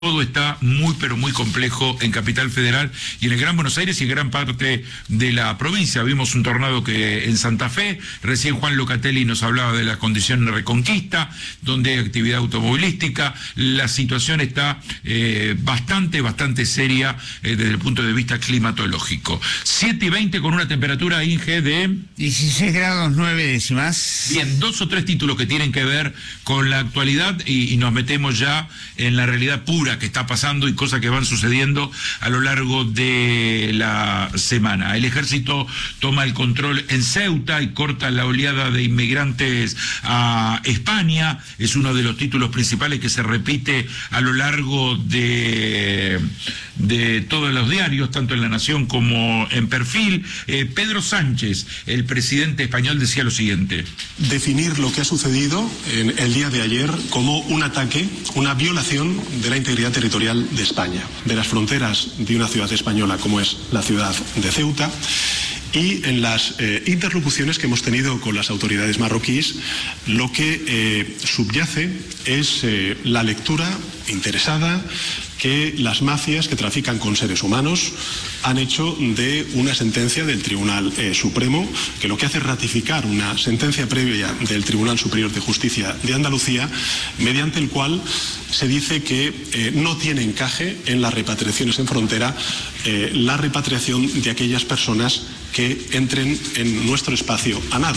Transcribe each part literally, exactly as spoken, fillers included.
Todo está muy, pero muy complejo en Capital Federal y en el Gran Buenos Aires y en gran parte de la provincia. Vimos un tornado que en Santa Fe, recién Juan Locatelli nos hablaba de la condición de Reconquista, donde hay actividad automovilística. La situación está eh, bastante, bastante seria eh, desde el punto de vista climatológico. siete y veinte con una temperatura, Inge, de... dieciséis grados nueve décimas. Bien, dos o tres títulos que tienen que ver con la actualidad y, y nos metemos ya en la realidad pura que está pasando y cosas que van sucediendo a lo largo de la semana. El ejército toma el control en Ceuta y corta la oleada de inmigrantes a España. Es uno de los títulos principales que se repite a lo largo de, de todos los diarios, tanto en La Nación como en Perfil. Eh, Pedro Sánchez, el presidente español, decía lo siguiente: definir lo que ha sucedido en el día de ayer como un ataque, una violación de la integridad territorial de España, de las fronteras de una ciudad española como es la ciudad de Ceuta. Y en las eh, interlocuciones que hemos tenido con las autoridades marroquíes, lo que eh, subyace es eh, la lectura interesada que las mafias que trafican con seres humanos han hecho de una sentencia del Tribunal eh, Supremo, que lo que hace es ratificar una sentencia previa del Tribunal Superior de Justicia de Andalucía, mediante el cual se dice que eh, no tiene encaje en las repatriaciones en frontera eh, la repatriación de aquellas personas que entren en nuestro espacio a nado.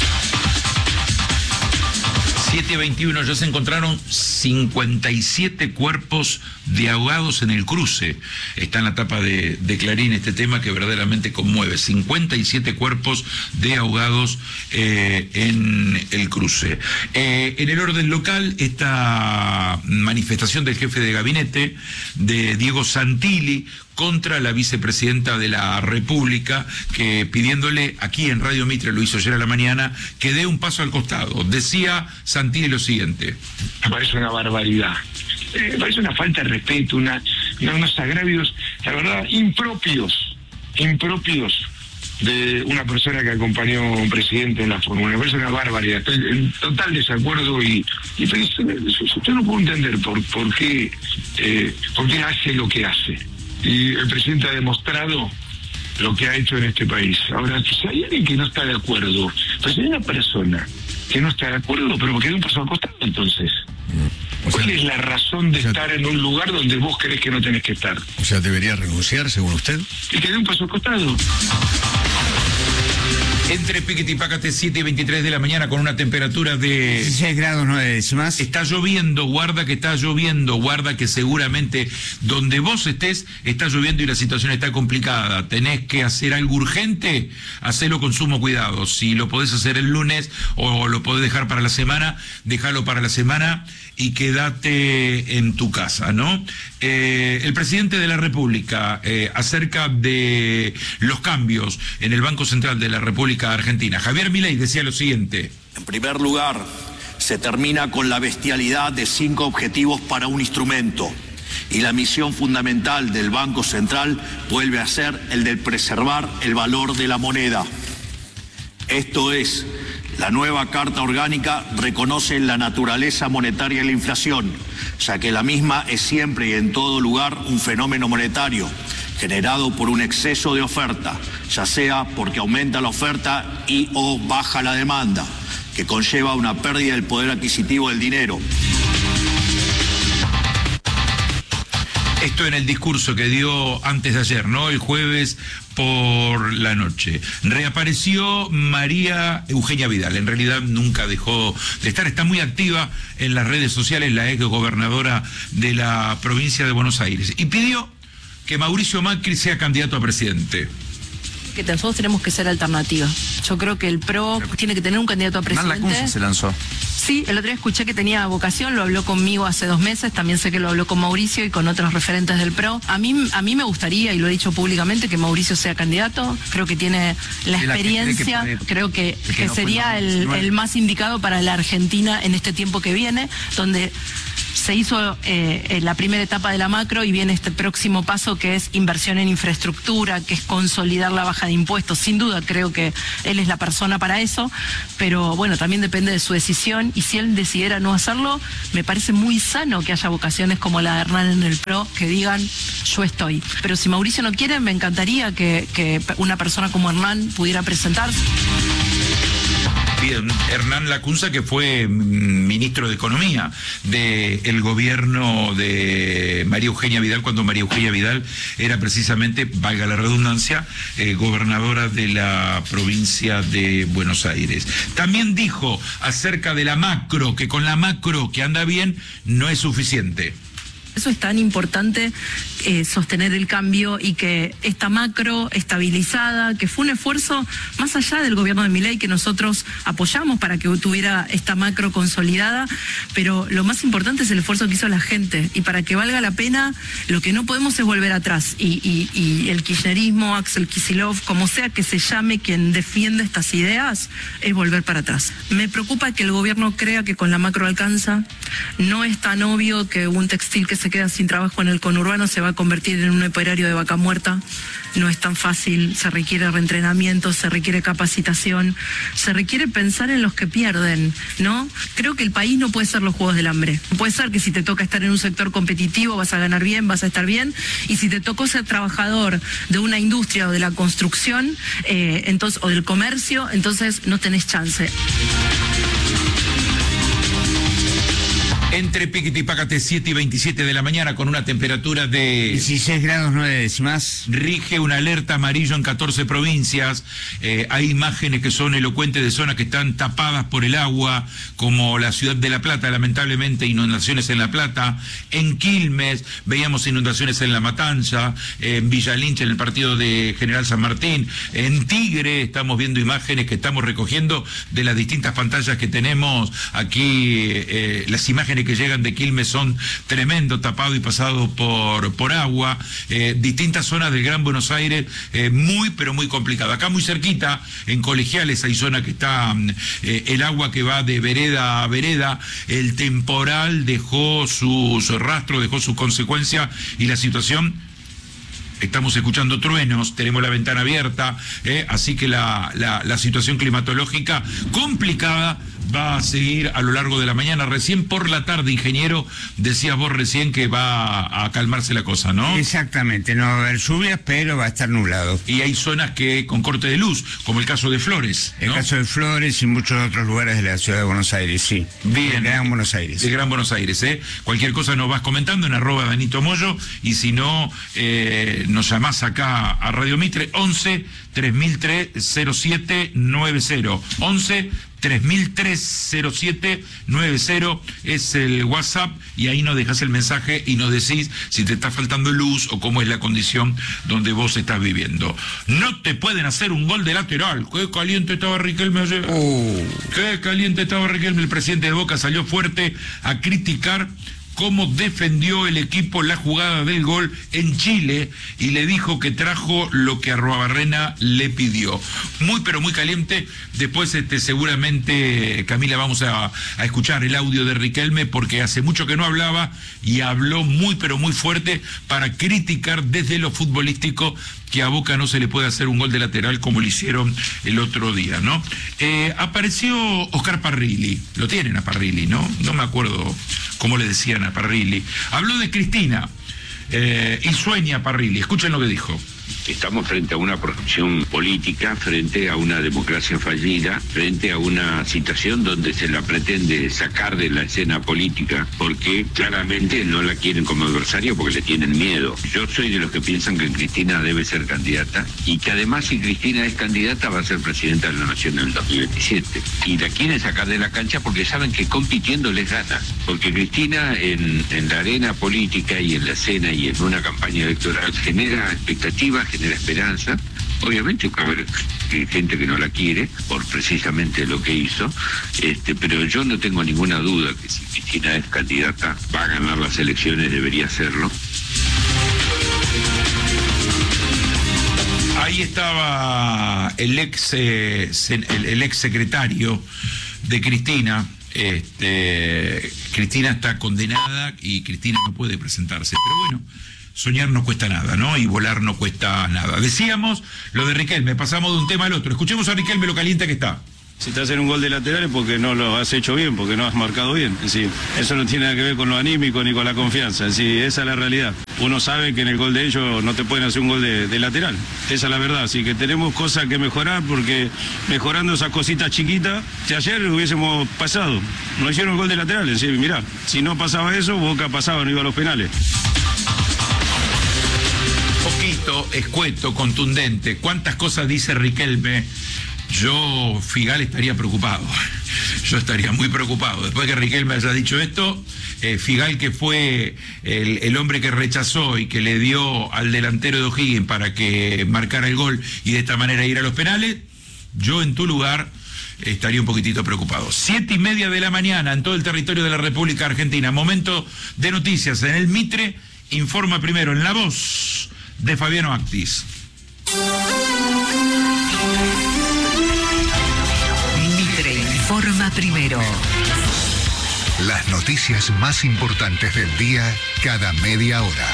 siete veintiuno, ya se encontraron cincuenta y siete cuerpos de ahogados en el cruce. Está en la tapa de, de Clarín este tema que verdaderamente conmueve. cincuenta y siete cuerpos de ahogados eh, en el cruce. Eh, en el orden local, esta manifestación del jefe de gabinete, de Diego Santilli, contra la vicepresidenta de la República, que pidiéndole, aquí en Radio Mitre, lo hizo ayer a la mañana, que dé un paso al costado. Decía Santilli lo siguiente: me parece una barbaridad, eh, me parece una falta de respeto, una, una, unos agravios, la verdad, impropios, impropios de una persona que acompañó a un presidente en la fórmula. Me parece una barbaridad, estoy en total desacuerdo y, y yo no puedo entender por, por, qué, eh, por qué hace lo que hace. Y el presidente ha demostrado lo que ha hecho en este país. Ahora, si hay alguien que no está de acuerdo, pues si hay una persona que no está de acuerdo, pero que dé un paso al costado, entonces. O sea, ¿cuál es la razón de o sea, estar en un lugar donde vos crees que no tenés que estar? O sea, ¿debería renunciar, según usted? Y que dé un paso al costado. Entre Piquete y Pácate, siete y veintitrés de la mañana con una temperatura de... dieciséis grados nueve décimas. Está lloviendo, guarda que está lloviendo, guarda que seguramente donde vos estés está lloviendo y la situación está complicada. Tenés que hacer algo urgente, hacelo con sumo cuidado. Si lo podés hacer el lunes o lo podés dejar para la semana, déjalo para la semana y quédate en tu casa, ¿no? Eh, el presidente de la República, eh, acerca de los cambios en el Banco Central de la República Argentina, Javier Milei, decía lo siguiente: en primer lugar, se termina con la bestialidad de cinco objetivos para un instrumento, y la misión fundamental del Banco Central vuelve a ser el de preservar el valor de la moneda. Esto es, la nueva Carta Orgánica reconoce la naturaleza monetaria de la inflación, ya que la misma es siempre y en todo lugar un fenómeno monetario generado por un exceso de oferta, ya sea porque aumenta la oferta y o baja la demanda, que conlleva una pérdida del poder adquisitivo del dinero. Esto en el discurso que dio antes de ayer, ¿no? El jueves por la noche. Reapareció María Eugenia Vidal. En realidad nunca dejó de estar. Está muy activa en las redes sociales, la ex gobernadora de la provincia de Buenos Aires. Y pidió que Mauricio Macri sea candidato a presidente. Que nosotros tenemos que ser alternativa. Yo creo que el P R O tiene que tener un candidato a presidente. Hernán Lacunza se lanzó. Sí, el otro día escuché que tenía vocación, lo habló conmigo hace dos meses, también sé que lo habló con Mauricio y con otros referentes del P R O. A mí, a mí me gustaría, y lo he dicho públicamente, que Mauricio sea candidato. Creo que tiene la experiencia, que que creo que, que, que no sería el, el más indicado para la Argentina en este tiempo que viene, donde se hizo eh, en la primera etapa de la macro y viene este próximo paso que es inversión en infraestructura, que es consolidar la baja de impuestos. Sin duda creo que él es la persona para eso, pero bueno, también depende de su decisión, y si él decidiera no hacerlo, me parece muy sano que haya vocaciones como la de Hernán en el P R O que digan yo estoy. Pero si Mauricio no quiere, me encantaría que, que una persona como Hernán pudiera presentarse. Bien, Hernán Lacunza, que fue ministro de Economía del gobierno de María Eugenia Vidal, cuando María Eugenia Vidal era precisamente, valga la redundancia, eh, gobernadora de la provincia de Buenos Aires. También dijo acerca de la macro, que con la macro que anda bien no es suficiente. Eso es tan importante, eh, sostener el cambio, y que esta macro estabilizada, que fue un esfuerzo más allá del gobierno de Milei que nosotros apoyamos para que tuviera esta macro consolidada, pero lo más importante es el esfuerzo que hizo la gente, y para que valga la pena, lo que no podemos es volver atrás, y, y, y el kirchnerismo, Axel Kicillof, como sea que se llame quien defiende estas ideas, es volver para atrás. Me preocupa que el gobierno crea que con la macro alcanza. No es tan obvio que un textil que se queda sin trabajo en el conurbano se va a convertir en un operario de vaca muerta. No es tan fácil, se requiere reentrenamiento, se requiere capacitación, se requiere pensar en los que pierden, ¿no? Creo que el país no puede ser los juegos del hambre. No puede ser que si te toca estar en un sector competitivo vas a ganar bien, vas a estar bien, y si te tocó ser trabajador de una industria o de la construcción, eh, entonces, o del comercio, entonces no tenés chance. Entre Piquete y Pácate, siete y veintisiete de la mañana, con una temperatura de dieciséis grados nueve décimas. Rige una alerta amarillo en catorce provincias. Eh, hay imágenes que son elocuentes de zonas que están tapadas por el agua, como la ciudad de La Plata, lamentablemente inundaciones en La Plata. En Quilmes veíamos inundaciones en La Matanza, en Villa Lynch, en el partido de General San Martín. En Tigre estamos viendo imágenes que estamos recogiendo de las distintas pantallas que tenemos aquí. Eh, las imágenes que llegan de Quilmes son tremendo, tapado y pasado por, por agua. Eh, distintas zonas del Gran Buenos Aires, eh, muy pero muy complicado. Acá muy cerquita, en Colegiales, hay zona que está eh, el agua que va de vereda a vereda. El temporal dejó sus rastros, dejó sus consecuencias, y la situación, estamos escuchando truenos, tenemos la ventana abierta, eh, así que la, la, la situación climatológica complicada va a seguir a lo largo de la mañana. Recién por la tarde, ingeniero, decías vos recién que va a calmarse la cosa, ¿no? Exactamente, no va a haber lluvias, pero va a estar nublado. Y hay zonas que con corte de luz, como el caso de Flores, ¿no? El caso de Flores y muchos otros lugares de la ciudad de Buenos Aires, sí. Bien. El Gran Buenos Aires. El Gran Buenos Aires, ¿eh? Cualquier cosa nos vas comentando en arroba Danito Moyo, y si no, eh, nos llamás acá a Radio Mitre, once tres mil tres cero siete nueve cero. once tres mil tres cero siete nueve cero es el WhatsApp, y ahí nos dejas el mensaje y nos decís si te está faltando luz o cómo es la condición donde vos estás viviendo. No te pueden hacer un gol de lateral. Qué caliente estaba Riquelme ayer. Uh. Qué caliente estaba Riquelme. El presidente de Boca salió fuerte a criticar cómo defendió el equipo la jugada del gol en Chile, y le dijo que trajo lo que Arruabarrena le pidió. Muy pero muy caliente. Después este, seguramente, Camila, vamos a, a escuchar el audio de Riquelme, porque hace mucho que no hablaba y habló muy pero muy fuerte para criticar desde lo futbolístico que a Boca no se le puede hacer un gol de lateral como lo hicieron el otro día, ¿no? Eh, apareció Oscar Parrilli, lo tienen a Parrilli, ¿no? No me acuerdo cómo le decían a Parrilli. Habló de Cristina eh, y sueña Parrilli. Escuchen lo que dijo. Estamos frente a una corrupción política, frente a una democracia fallida, frente a una situación donde se la pretende sacar de la escena política, porque claramente no la quieren como adversario porque le tienen miedo. Yo soy de los que piensan que Cristina debe ser candidata, y que además, si Cristina es candidata, va a ser presidenta de la Nación en el dos mil veintisiete. Y la quieren sacar de la cancha porque saben que compitiendo les gana. Porque Cristina en, en la arena política y en la escena y en una campaña electoral genera expectativas, genera esperanza. Obviamente va a haber gente que no la quiere por precisamente lo que hizo, este, pero yo no tengo ninguna duda que si Cristina es candidata va a ganar las elecciones, debería hacerlo. Ahí estaba el ex, eh, el, el ex secretario de Cristina, Este, Cristina está condenada y Cristina no puede presentarse. Pero bueno, soñar no cuesta nada, ¿no? Y volar no cuesta nada. Decíamos lo de Riquelme, pasamos de un tema al otro. Escuchemos a Riquelme lo caliente que está. Si te hacen un gol de lateral es porque no lo has hecho bien, porque no has marcado bien. Es decir, eso no tiene nada que ver con lo anímico ni con la confianza. Es decir, esa es la realidad. Uno sabe que en el gol de ellos no te pueden hacer un gol de, de lateral. Esa es la verdad. Así que tenemos cosas que mejorar, porque mejorando esas cositas chiquitas, si ayer hubiésemos pasado, no hicieron el gol de lateral. Es decir, mirá, si no pasaba eso, Boca pasaba, no iba a los penales. Poquito, escueto, contundente. ¿Cuántas cosas dice Riquelme? Yo, Figal, estaría preocupado. Yo estaría muy preocupado. Después que Riquelme haya dicho esto, eh, Figal, que fue el, el hombre que rechazó y que le dio al delantero de O'Higgins para que marcara el gol y de esta manera ir a los penales, yo en tu lugar estaría un poquitito preocupado. Siete y media de la mañana en todo el territorio de la República Argentina. Momento de noticias en el Mitre. Informa primero en la voz de Fabiano Actis. Informa primero. Las noticias más importantes del día cada media hora.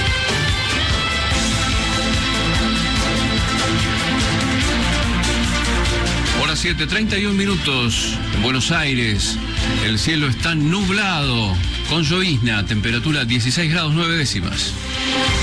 Hora siete, treinta y un minutos en Buenos Aires. El cielo está nublado con llovizna, temperatura dieciséis grados nueve décimas.